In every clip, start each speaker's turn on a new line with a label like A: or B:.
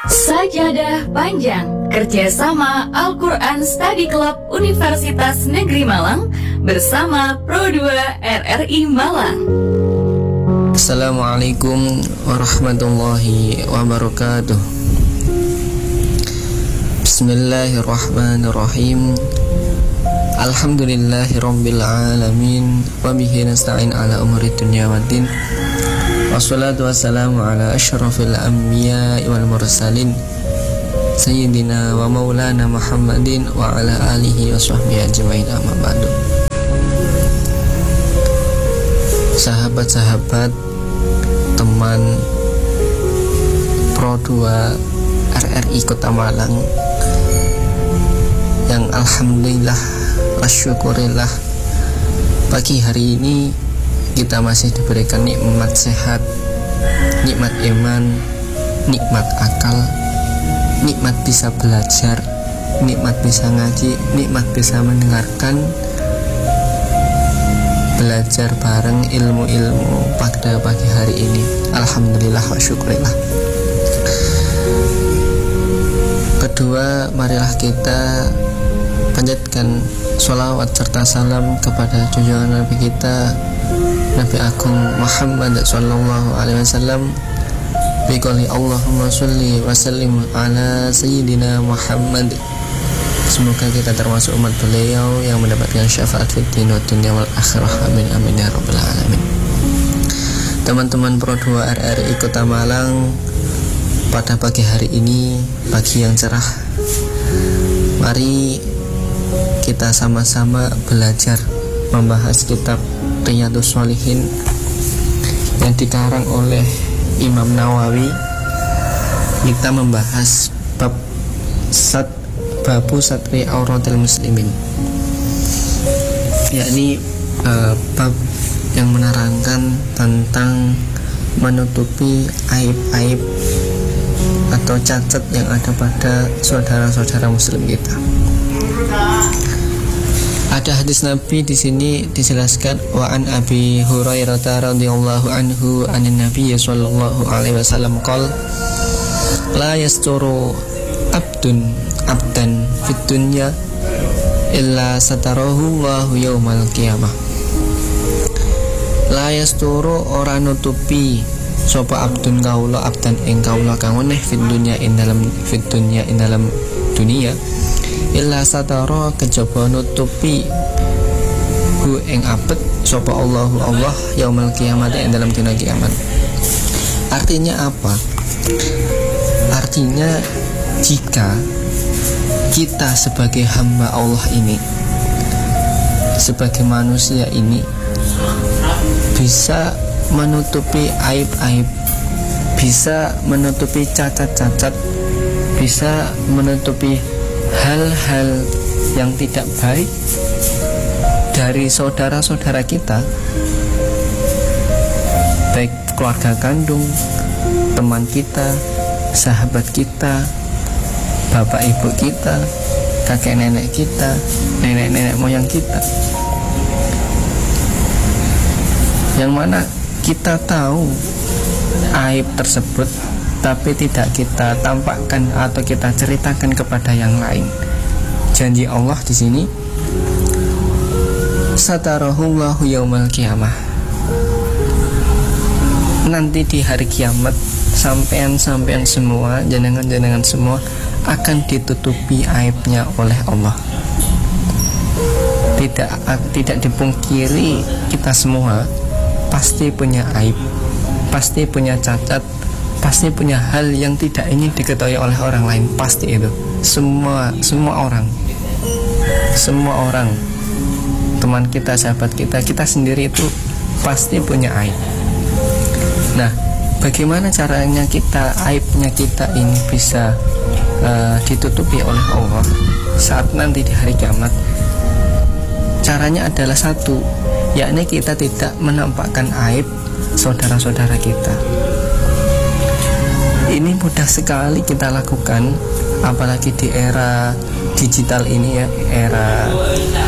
A: Sajadah Panjang, kerjasama Al-Quran Study Club Universitas Negeri Malang bersama Pro2 RRI Malang.
B: Assalamualaikum warahmatullahi wabarakatuh. Bismillahirrahmanirrahim. Alhamdulillahirabbil alamin wa bihi nasta'in ala umuri dunya waddin. Wassalatu wassalamu ala asyrafil anbiya'i wal mursalin sayyidina wa maulana Muhammadin wa ala alihi wa sahbihi ajma'in, amma ba'du. Sahabat-sahabat, teman Pro2 RRI Kota Malang yang alhamdulillah wa syukurillah pagi hari ini kita masih diberikan nikmat sehat, nikmat iman, nikmat akal, nikmat bisa belajar, nikmat bisa ngaji, nikmat bisa mendengarkan, belajar bareng ilmu-ilmu pada pagi hari ini. Alhamdulillah wa syukurillah. Kedua, marilah kita panjatkan sholawat serta salam kepada junjungan Nabi kita, Nabi Agung Muhammad sallallahu alaihi wasallam, biqouli Allahumma sholli wa sallim ala sayyidina Muhammad. Semoga kita termasuk umat beliau yang mendapatkan syafaat fid dunya wal akhirah. Amin amin ya rabbal alamin. Teman-teman Pro2 RRI Kota Malang, pada pagi hari ini, pagi yang cerah, mari kita sama-sama belajar membahas kitab Riyadhus Shalihin yang dikarang oleh Imam Nawawi. Kita membahas babu satri auratil muslimin, yakni bab yang menerangkan tentang menutupi aib-aib atau cacat yang ada pada saudara-saudara muslim kita. Ada hadis Nabi di sini dijelaskan, wa an Abi Hurairah radhiyallahu anhu anin Nabi sallallahu alaihi wasallam qala la yasturu abdan fid dunya illa satarahu Allahu yaumal qiyamah. La yasturu ora nutupi sapa abdun kaula abdan ing kaula kang weneh fid dunya ing dalam dunia illa satara kejaba nutupi hu ing abet sapa Allahu Allah yaumal kiamat ing dalam dina kiamat. Artinya apa? Artinya jika kita sebagai hamba Allah ini, sebagai manusia ini, bisa menutupi aib-aib, bisa menutupi cacat-cacat, bisa menutupi hal-hal yang tidak baik dari saudara-saudara kita, baik keluarga kandung, teman kita, sahabat kita, bapak ibu kita, kakek nenek kita, nenek-nenek moyang kita, yang mana kita tahu aib tersebut tapi tidak kita tampakkan atau kita ceritakan kepada yang lain. Janji Allah di sini, satarahullahu yaumal qiyamah. Nanti di hari kiamat, sampean semua, jenengan semua akan ditutupi aibnya oleh Allah. Tidak dipungkiri, kita semua pasti punya aib, pasti punya cacat, pasti punya hal yang tidak ingin diketahui oleh orang lain. Pasti itu semua orang, teman kita, sahabat kita, kita sendiri itu pasti punya aib. Nah, bagaimana caranya aibnya kita ini bisa ditutupi oleh Allah saat nanti di hari kiamat? Caranya adalah satu, yakni kita tidak menampakkan aib saudara-saudara kita. Ini mudah sekali kita lakukan, apalagi di era digital ini ya, era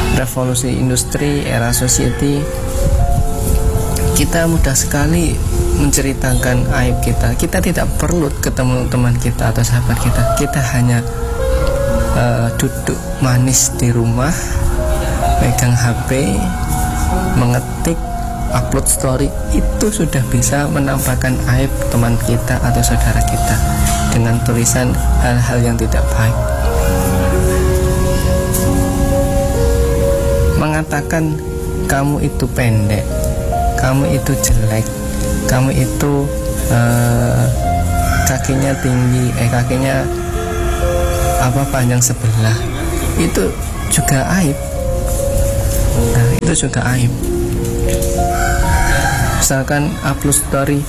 B: revolusi industri, era society. Kita mudah sekali menceritakan aib kita. Kita tidak perlu ketemu teman kita atau sahabat kita. Kita hanya duduk manis di rumah, pegang HP, mengetik, upload story, itu sudah bisa menampakkan aib teman kita atau saudara kita dengan tulisan hal-hal yang tidak baik. Mengatakan kamu itu pendek, kamu itu jelek, kamu itu kakinya tinggi, kakinya panjang sebelah, itu juga aib. Nah, itu juga aib. Misalkan upload story,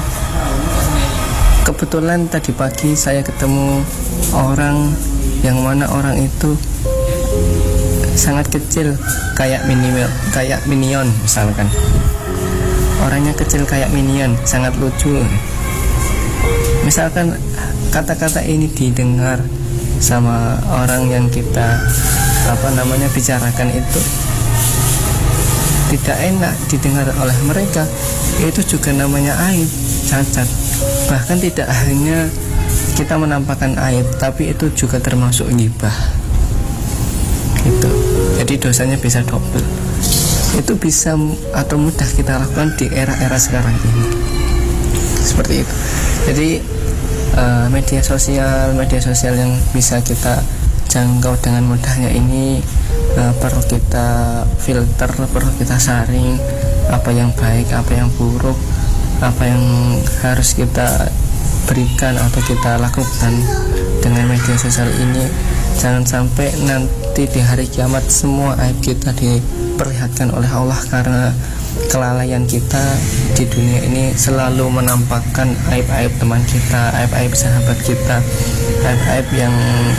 B: kebetulan tadi pagi saya ketemu orang yang mana orang itu sangat kecil, kayak minion misalkan. Orangnya kecil kayak minion, sangat lucu. Misalkan kata-kata ini didengar sama orang yang kita bicarakan, itu tidak enak didengar oleh mereka, itu juga namanya aib, cacat. Bahkan tidak hanya kita menampakkan aib, tapi itu juga termasuk ghibah. Gitu. Jadi dosanya bisa double. Itu bisa atau mudah kita lakukan di era-era sekarang ini. Seperti itu. Jadi media sosial yang bisa kita jangkau dengan mudahnya ini perlu kita filter, perlu kita saring apa yang baik, apa yang buruk, apa yang harus kita berikan atau kita lakukan dengan media sosial ini. Jangan sampai nanti di hari kiamat semua aib kita diperlihatkan oleh Allah, karena kelalaian kita di dunia ini selalu menampakkan aib-aib teman kita, aib-aib sahabat kita, aib-aib yang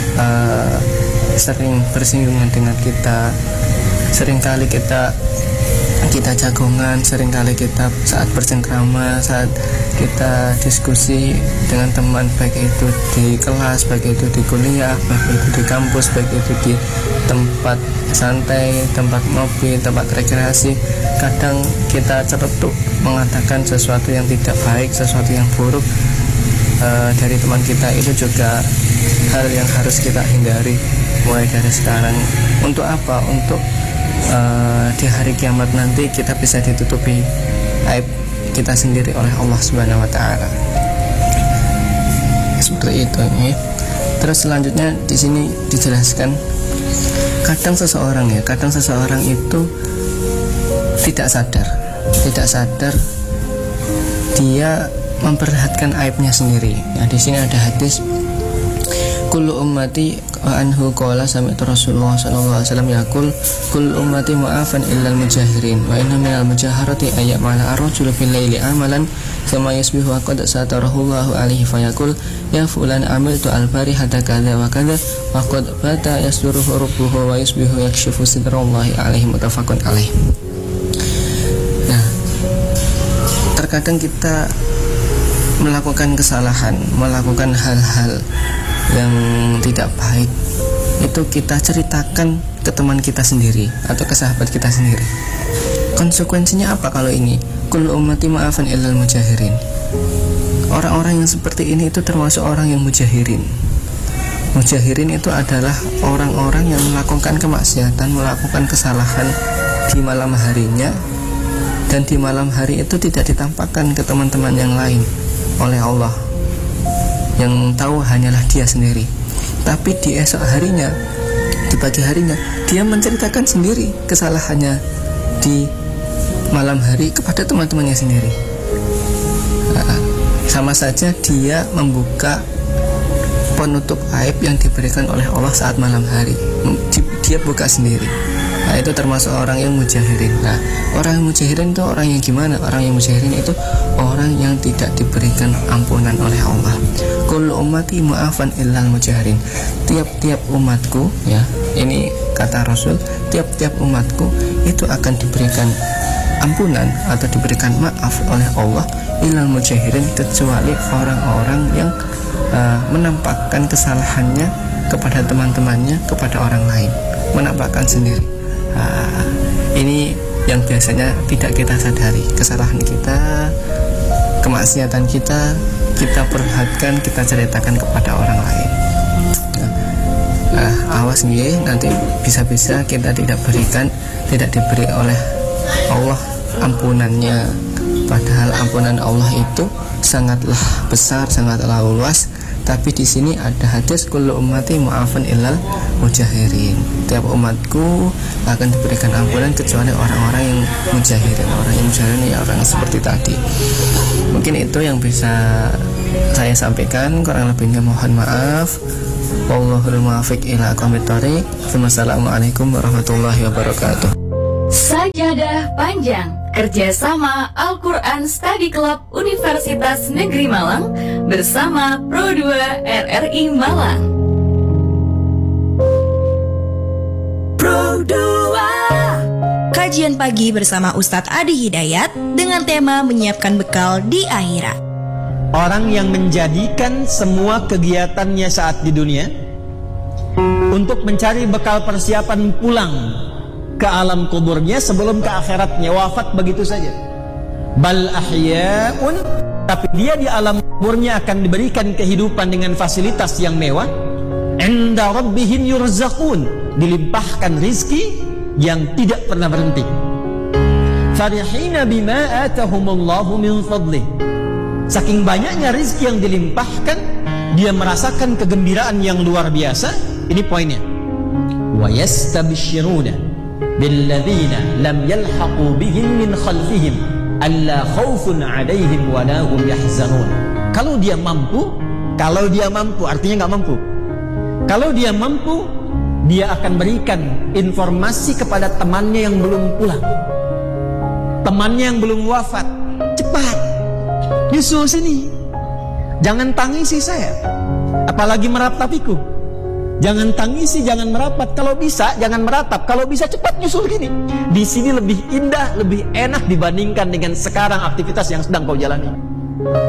B: sering bersinggungan dengan kita. Seringkali kita jagongan, seringkali kita saat bercengkrama, saat kita diskusi dengan teman, baik itu di kelas, baik itu di kuliah, baik itu di kampus, baik itu di tempat santai, tempat ngopi, tempat rekreasi, kadang kita ceretuk mengatakan sesuatu yang tidak baik, sesuatu yang buruk dari teman kita. Itu juga hal yang harus kita hindari mulai dari sekarang. Untuk apa? Untuk di hari kiamat nanti kita bisa ditutupi aib kita sendiri oleh Allah Subhanahu wa taala. Seperti itu ya. Terus selanjutnya di sini dijelaskan, kadang seseorang itu tidak sadar dia memperlihatkan aibnya sendiri. Nah, di sini ada hadis kullu ummati anhu qala sami'tu Rasulullah sallallahu alaihi wasallam yaqul kullu ummati mu'afan illal mujahirin wa inna minal mujaharati ayyamala ar-rajulu fil laili amalan thumma yusbihu qad satarahu Allahu alaihi fayaqul ya fulan amiltu al-barihata kadza wa kadza wa qad bata yasduruhu rabbuhu wa yusbihu yakshifu sidrallahi alaihi muttafaqun alaih. Nah, terkadang kita melakukan kesalahan, melakukan hal-hal yang tidak baik, itu kita ceritakan ke teman kita sendiri atau ke sahabat kita sendiri. Konsekuensinya apa kalau ini? Kullu ummati ma'afan illal mujahirin. Orang-orang yang seperti ini itu termasuk orang yang mujahirin. Mujahirin itu adalah orang-orang yang melakukan kemaksiatan, melakukan kesalahan di malam harinya, dan di malam hari itu tidak ditampakkan ke teman-teman yang lain oleh Allah. Yang tahu hanyalah dia sendiri. Tapi di esok harinya, di pagi harinya, dia menceritakan sendiri kesalahannya di malam hari kepada teman-temannya sendiri. Sama saja dia membuka penutup aib yang diberikan oleh Allah saat malam hari. Dia buka sendiri. Nah, itu termasuk orang yang mujahirin. Nah, orang yang mujahirin itu orang yang gimana? Orang yang mujahirin itu orang yang tidak diberikan ampunan oleh Allah. Kullu ummati mu'afan illal mujahirin. Tiap-tiap umatku, ya, ini kata Rasul, tiap-tiap umatku itu akan diberikan ampunan atau diberikan maaf oleh Allah illal mujahirin, kecuali orang-orang yang menampakkan kesalahannya kepada teman-temannya, kepada orang lain, menampakkan sendiri. Ini yang biasanya tidak kita sadari, kesalahan kita kemaksiatan kita perlihatkan, kita ceritakan kepada orang lain. Awas nggih, nanti bisa-bisa kita tidak diberi oleh Allah ampunannya. Padahal ampunan Allah itu sangatlah besar, sangatlah luas. Tapi di sini ada hadis kullu ummati mu'afun illal mujahirin. Tiap umatku akan diberikan ampunan kecuali orang-orang yang mujahirin. Orang yang mujahirin ya orang seperti tadi. Mungkin itu yang bisa saya sampaikan, kurang lebihnya mohon maaf. Wallahul muwaffiq ila aqwamit thoriq. Wassalamualaikum warahmatullahi wabarakatuh.
A: Sajadah panjang kerjasama Al-Quran Study Club Universitas Negeri Malang bersama Pro2 RRI Malang.
C: Pro2 Kajian pagi bersama Ustadz Adi Hidayat dengan tema menyiapkan bekal di akhirat.
D: Orang yang menjadikan semua kegiatannya saat di dunia untuk mencari bekal persiapan pulang ke alam kuburnya sebelum ke akhiratnya, wafat begitu saja. Bal ahya'un, tapi dia di alam kuburnya akan diberikan kehidupan dengan fasilitas yang mewah. Inda rabbihim yurzaqun, dilimpahkan rizki yang tidak pernah berhenti. Farihina bima atahumullahu min fadlih, saking banyaknya rizki yang dilimpahkan, dia merasakan kegembiraan yang luar biasa. Ini poinnya. Wa yastabshiruna billadzina lam yalhaqu bihim min khalfihim alla khaufun 'alaihim wa la hum yahzanun. Kalau dia mampu artinya nggak mampu. Kalau dia mampu, dia akan berikan informasi kepada temannya yang belum pulang, temannya yang belum wafat. Cepat, nyusul sini, jangan tangisi saya, apalagi meratapiku. Jangan tangisi, jangan merapat. Kalau bisa, jangan meratap. Kalau bisa, cepat nyusul gini. Di sini lebih indah, lebih enak dibandingkan dengan sekarang aktivitas yang sedang kau jalani.